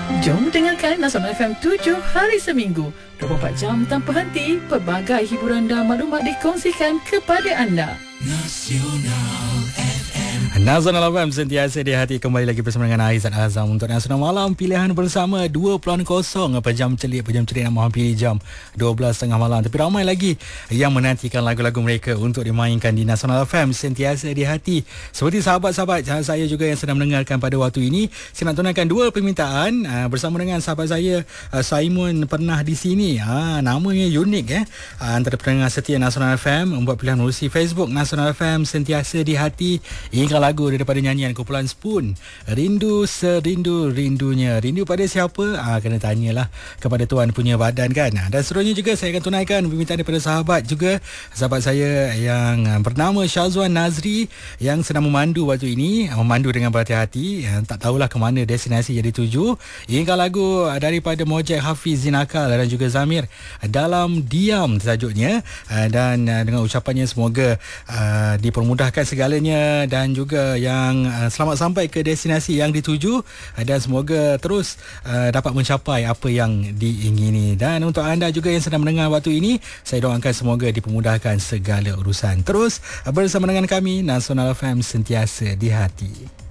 Jom dengarkan Nasional FM 7 hari seminggu, 24 jam tanpa henti. Pelbagai hiburan dan maklumat dikongsikan kepada anda. Nasional FM sentiasa di hati. Kembali lagi bersama dengan Aizat Azam untuk Nasional Malam. Pilihan bersama 2.0 Pejam celik nak menghampiri jam 12.30 malam. Tapi ramai lagi yang menantikan lagu-lagu mereka untuk dimainkan di Nasional FM sentiasa di hati. Seperti sahabat-sahabat saya juga yang sedang mendengarkan pada waktu ini. Saya nak tunaikan dua permintaan bersama dengan sahabat saya, Simon pernah di sini. Namanya unik antara pendengar setia Nasional FM membuat pilihan melalui Facebook Nasional FM sentiasa di hati. Ingat lagu daripada nyanyian kumpulan Spoon, Rindu Serindu-Rindunya. Rindu pada siapa? Kena tanyalah kepada tuan punya badan kan. Dan seterusnya juga saya akan tunaikan permintaan daripada sahabat juga. Sahabat saya yang bernama Syazwan Nazri yang sedang memandu waktu ini, memandu dengan berhati-hati, tak tahulah ke mana destinasi yang dituju. Ingat lagu daripada Mojek Hafiz Zinakal dan juga Zamir, Dalam Diam tajuknya. Dan dengan ucapannya semoga dipermudahkan segalanya dan juga yang selamat sampai ke destinasi yang dituju dan semoga terus dapat mencapai apa yang diingini. Dan untuk anda juga yang sedang mendengar waktu ini, saya doakan semoga dipermudahkan segala urusan. Terus bersama dengan kami, Nasional FM sentiasa di hati.